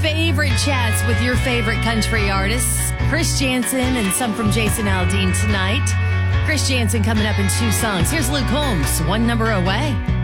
favorite chats with your favorite country artists, Chris Janson and some from Jason Aldean tonight. Chris Janson coming up in 2 songs. Here's Luke Holmes, One Number Away.